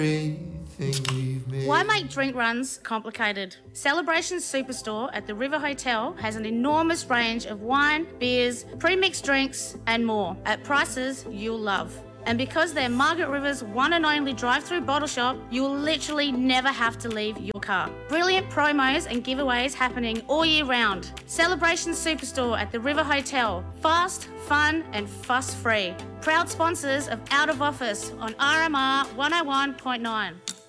Why make drink runs complicated? Celebration Superstore at the River Hotel has an enormous range of wine, beers, pre-mixed drinks and more at prices you'll love. And because they're Margaret River's one and only drive-through bottle shop, you'll literally never have to leave your car. Brilliant promos and giveaways happening all year round. Celebration Superstore at the River Hotel. Fast, fun and fuss-free. Proud sponsors of Out of Office on RMR 101.9.